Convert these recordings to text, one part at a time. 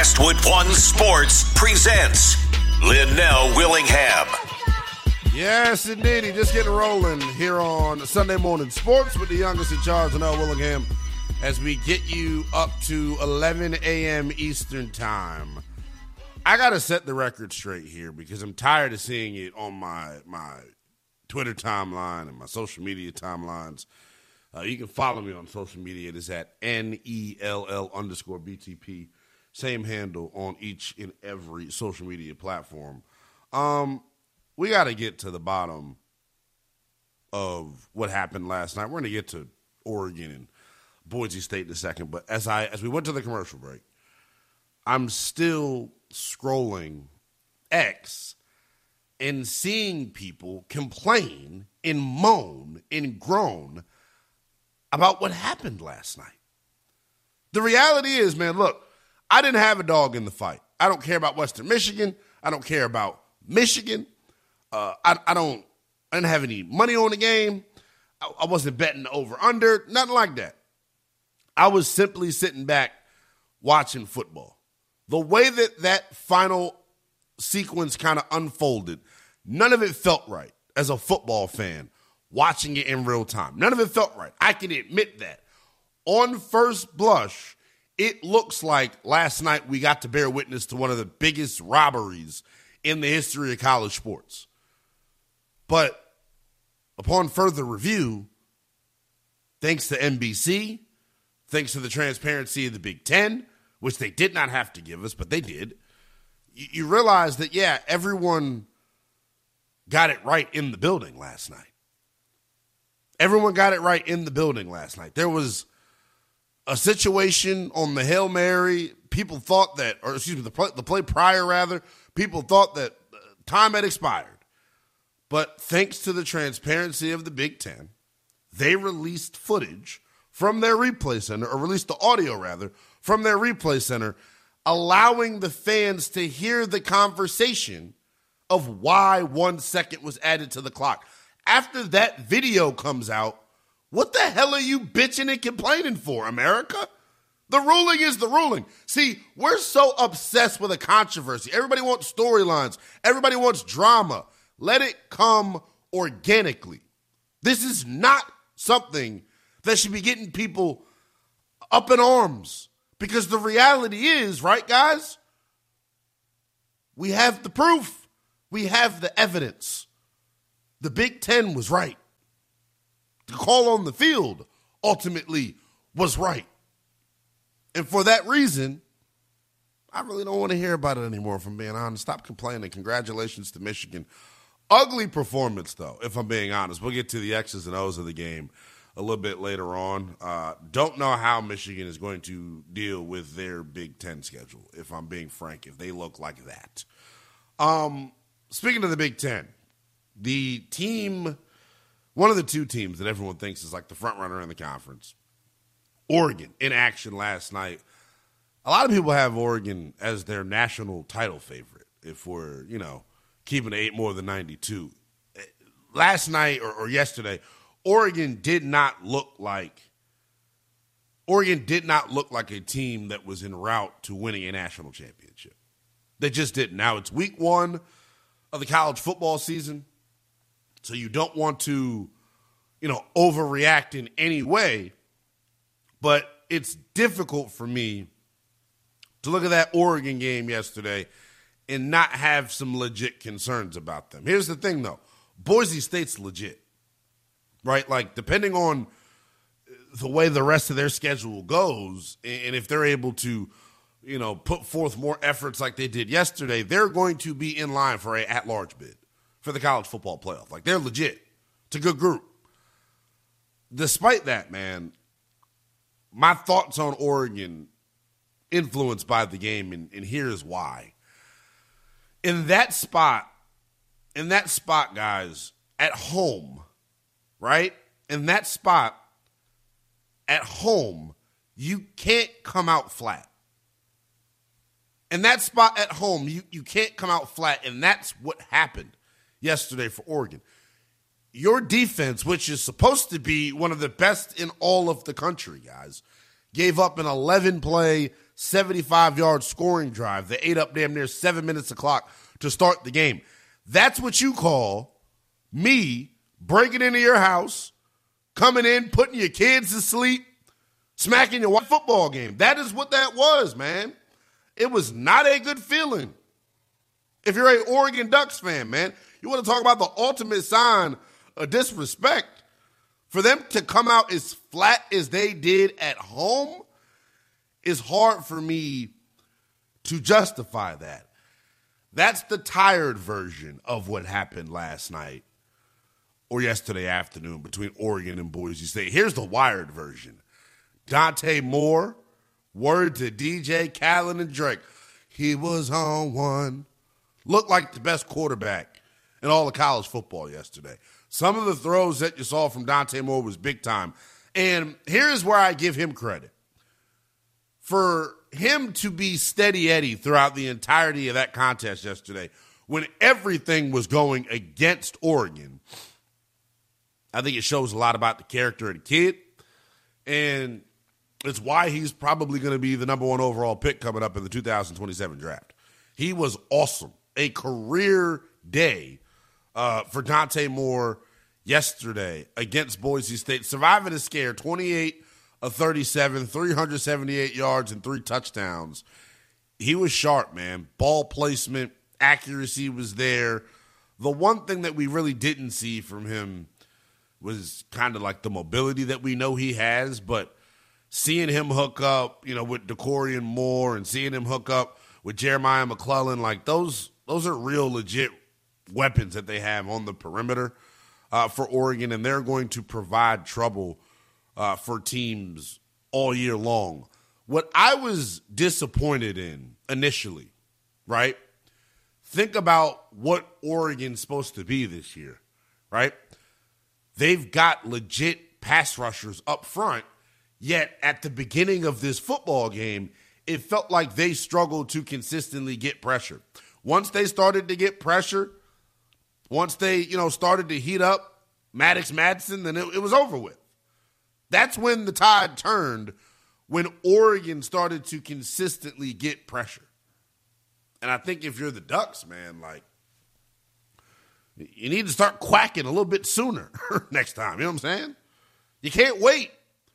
Westwood One Sports presents Linnell Willingham. Yes, indeed. Just getting rolling here on Sunday Morning Sports with the youngest in charge, Linnell Willingham, as we get you up to 11 a.m. Eastern Time. I got to set the record straight here because I'm tired of seeing it on my Twitter timeline and my social media timelines. You can follow me on social media. It is at NELL_BTP. Same handle on each and every social media platform. We got to get to the bottom of what happened last night. We're going to get to Oregon and Boise State in a second. But as we went to the commercial break, I'm still scrolling X and seeing people complain and moan and groan about what happened last night. The reality is, man, look, I didn't have a dog in the fight. I don't care about Western Michigan. I don't care about Michigan. I didn't have any money on the game. I wasn't betting over under, nothing like that. I was simply sitting back watching football. The way that final sequence kind of unfolded, none of it felt right as a football fan watching it in real time. None of it felt right. I can admit that. On first blush, it looks like last night we got to bear witness to one of the biggest robberies in the history of college sports. But upon further review, thanks to NBC, thanks to the transparency of the Big Ten, which they did not have to give us, but they did, you realize that, yeah, everyone got it right in the building last night. Everyone got it right in the building last night. There was a situation on the Hail Mary. People thought that, or excuse me, the play prior, rather, people thought that time had expired. But thanks to the transparency of the Big Ten, they released footage from their replay center, or released the audio, rather, from their replay center, allowing the fans to hear the conversation of why 1 second was added to the clock. After that video comes out, what the hell are you bitching and complaining for, America? The ruling is the ruling. See, we're so obsessed with a controversy. Everybody wants storylines. Everybody wants drama. Let it come organically. This is not something that should be getting people up in arms. Because the reality is, right, guys? We have the proof. We have the evidence. The Big Ten was right. The call on the field ultimately was right. And for that reason, I really don't want to hear about it anymore, if I'm being honest. Stop complaining. Congratulations to Michigan. Ugly performance, though, if I'm being honest. We'll get to the X's and O's of the game a little bit later on. Don't know how Michigan is going to deal with their Big Ten schedule, if I'm being frank, if they look like that. Speaking of the Big Ten, the team, one of the two teams that everyone thinks is like the front runner in the conference, Oregon, in action last night. A lot of people have Oregon as their national title favorite, if we're, keeping it 8 more than 92. Last night or yesterday, Oregon did not look like a team that was en route to winning a national championship. They just didn't. Now it's week 1 of the college football season, so you don't want to, overreact in any way, but it's difficult for me to look at that Oregon game yesterday and not have some legit concerns about them. Here's the thing, though. Boise State's legit, right? Like, depending on the way the rest of their schedule goes, and if they're able to, put forth more efforts like they did yesterday, they're going to be in line for a at-large bid for the college football playoff. Like, they're legit. It's a good group. Despite that, man, my thoughts on Oregon influenced by the game, and here's why. In that spot, guys, at home, right? In that spot, at home, you can't come out flat. In that spot at home, you can't come out flat, and that's what happened yesterday for Oregon. Your defense, which is supposed to be one of the best in all of the country, guys, gave up an 11-play, 75-yard scoring drive. They ate up damn near 7 minutes of clock to start the game. That's what you call me breaking into your house, coming in, putting your kids to sleep, smacking your football game. That is what that was, man. It was not a good feeling. If you're an Oregon Ducks fan, man, you want to talk about the ultimate sign of disrespect. For them to come out as flat as they did at home is hard for me to justify that. That's the tired version of what happened last night or yesterday afternoon between Oregon and Boise State. Here's the wired version. Dante Moore, word to DJ Khaled and Drake. He was on one. Looked like the best quarterback in all of college football yesterday. Some of the throws that you saw from Dante Moore was big time. And here's where I give him credit. For him to be steady Eddie throughout the entirety of that contest yesterday, when everything was going against Oregon, I think it shows a lot about the character of the kid. And it's why he's probably going to be the number 1 overall pick coming up in the 2027 draft. He was awesome. A career day for Dante Moore yesterday against Boise State. Surviving a scare, 28 of 37, 378 yards and 3 touchdowns. He was sharp, man. Ball placement, accuracy was there. The one thing that we really didn't see from him was kind of like the mobility that we know he has, but seeing him hook up, with DeCorian Moore and seeing him hook up with Jeremiah McClellan, like those are real legit weapons that they have on the perimeter for Oregon, and they're going to provide trouble for teams all year long. What I was disappointed in initially, right? Think about what Oregon's supposed to be this year, right? They've got legit pass rushers up front, yet at the beginning of this football game, it felt like they struggled to consistently get pressure. Once they started to get pressure, once they, started to heat up Maddox Madsen, then it was over with. That's when the tide turned, when Oregon started to consistently get pressure. And I think if you're the Ducks, man, you need to start quacking a little bit sooner next time. You know what I'm saying? You can't wait.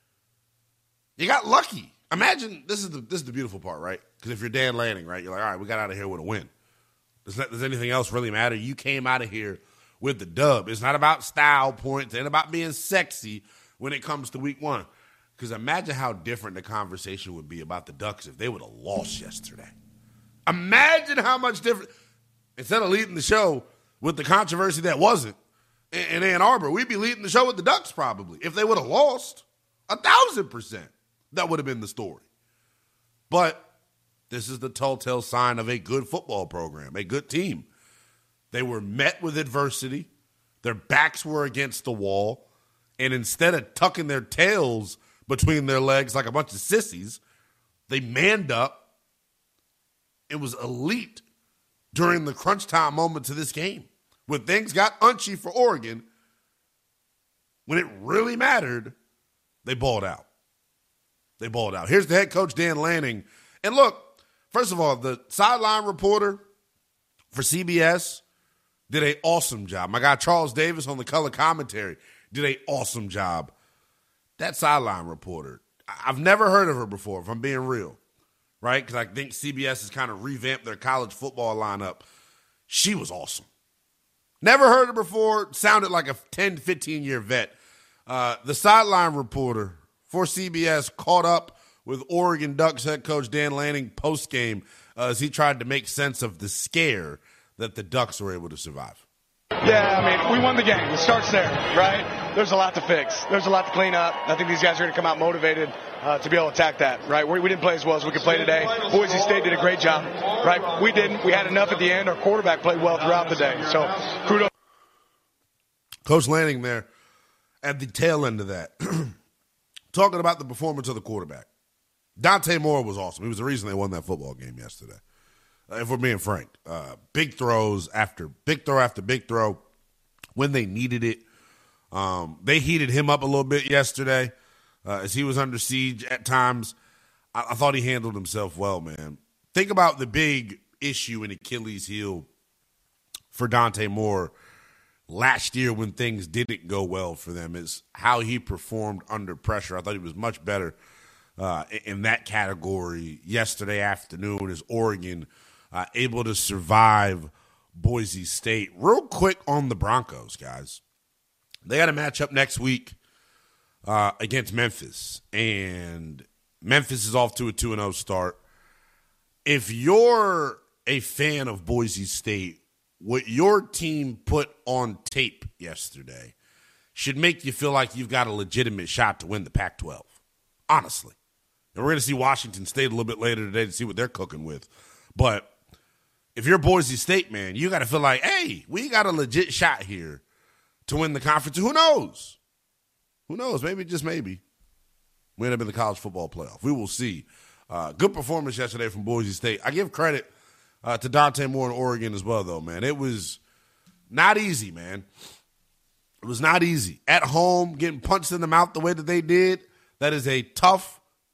You got lucky. Imagine, this is the beautiful part, right? Because if you're Dan Lanning, right, you're like, all right, we got out of here with a win. Does anything else really matter? You came out of here with the dub. It's not about style points. It ain't about being sexy when it comes to week 1. Because imagine how different the conversation would be about the Ducks if they would have lost yesterday. Imagine how much different. Instead of leading the show with the controversy that wasn't in Ann Arbor, we'd be leading the show with the Ducks probably. If they would have lost, 1,000%, that would have been the story. But this is the telltale sign of a good football program, a good team. They were met with adversity. Their backs were against the wall. And instead of tucking their tails between their legs like a bunch of sissies, they manned up. It was elite during the crunch time moments of this game. When things got unchy for Oregon, when it really mattered, they balled out. They balled out. Here's the head coach, Dan Lanning. And look, first of all, the sideline reporter for CBS did an awesome job. My guy Charles Davis on the color commentary did an awesome job. That sideline reporter, I've never heard of her before, if I'm being real, right? Because I think CBS has kind of revamped their college football lineup. She was awesome. Never heard her before. Sounded like a 10, 15-year vet. The sideline reporter for CBS caught up with Oregon Ducks head coach Dan Lanning post-game as he tried to make sense of the scare that the Ducks were able to survive. Yeah, I mean, we won the game. It starts there, right? There's a lot to fix. There's a lot to clean up. I think these guys are going to come out motivated to be able to attack that, right? We didn't play as well as we could play today. Boise State did a great job, right? We didn't. We had enough at the end. Our quarterback played well throughout the day. So, kudos. Coach Lanning there at the tail end of that, talking about the performance of the quarterback. Dante Moore was awesome. He was the reason they won that football game yesterday. If we're being frank, big throws after big throw after big throw when they needed it. They heated him up a little bit yesterday as he was under siege at times. I thought he handled himself well, man. Think about the big issue in Achilles' heel for Dante Moore last year when things didn't go well for them is how he performed under pressure. I thought he was much better in that category yesterday afternoon as Oregon able to survive Boise State. Real quick on the Broncos, guys. They got a matchup next week against Memphis, and Memphis is off to a 2-0 start. If you're a fan of Boise State, what your team put on tape yesterday should make you feel like you've got a legitimate shot to win the Pac-12, honestly. And we're going to see Washington State a little bit later today to see what they're cooking with. But if you're Boise State, man, you got to feel like, hey, we got a legit shot here to win the conference. Who knows? Who knows? Maybe, just maybe, we end up in the college football playoff. We will see. Good performance yesterday from Boise State. I give credit to Dante Moore in Oregon as well, though, man. It was not easy, man. It was not easy. At home, getting punched in the mouth the way that they did, that is a tough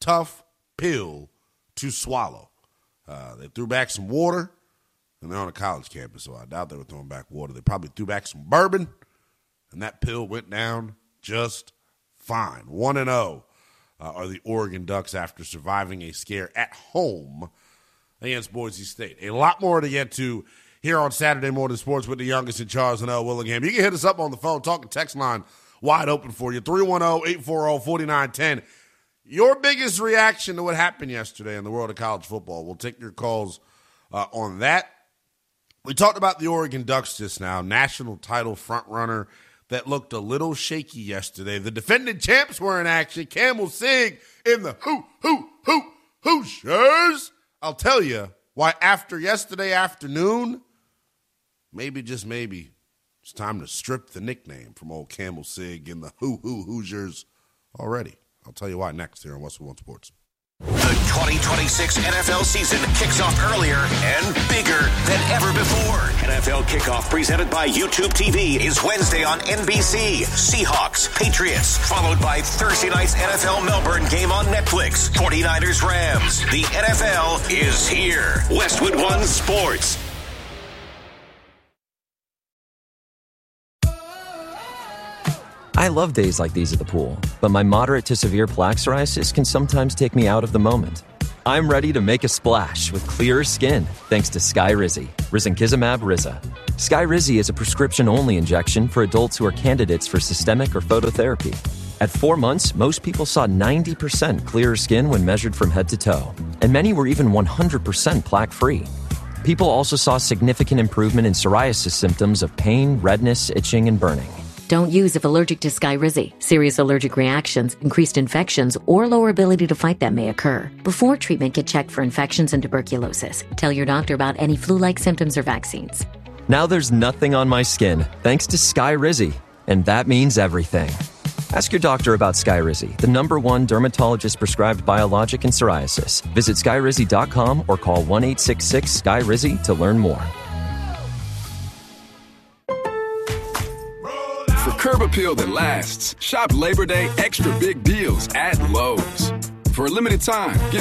pill to swallow. They threw back some water, and they're on a college campus, so I doubt they were throwing back water. They probably threw back some bourbon, and that pill went down just fine. 1-0 are the Oregon Ducks after surviving a scare at home against Boise State. A lot more to get to here on Saturday Morning Sports with the youngest in Charles and L. Willingham. You can hit us up on the phone, talk and text line wide open for you, 310-840-4910. Your biggest reaction to what happened yesterday in the world of college football. We'll take your calls on that. We talked about the Oregon Ducks just now, national title frontrunner that looked a little shaky yesterday. The defending champs were in action. Campbell Sig in the Hoosiers. I'll tell you why after yesterday afternoon, maybe, just maybe, it's time to strip the nickname from old Campbell Sig in the Hoosiers already. I'll tell you why next here on Westwood One Sports. The 2026 NFL season kicks off earlier and bigger than ever before. NFL Kickoff presented by YouTube TV is Wednesday on NBC. Seahawks, Patriots, followed by Thursday night's NFL Melbourne game on Netflix. 49ers, Rams. The NFL is here. Westwood One Sports. I love days like these at the pool, but my moderate to severe plaque psoriasis can sometimes take me out of the moment. I'm ready to make a splash with clearer skin thanks to Skyrizi, risankizumab Riza. Skyrizi is a prescription-only injection for adults who are candidates for systemic or phototherapy. At 4 months, most people saw 90% clearer skin when measured from head to toe, and many were even 100% plaque-free. People also saw significant improvement in psoriasis symptoms of pain, redness, itching, and burning. Don't use if allergic to Skyrizi. Serious allergic reactions, increased infections, or lower ability to fight them may occur. Before treatment, get checked for infections and tuberculosis. Tell your doctor about any flu-like symptoms or vaccines. Now there's nothing on my skin thanks to Skyrizi, and that means everything. Ask your doctor about Skyrizi, the #1 dermatologist-prescribed biologic in psoriasis. Visit Skyrizi.com or call 1-866-SKYRIZI to learn more. For curb appeal that lasts, shop Labor Day extra big deals at Lowe's. For a limited time, get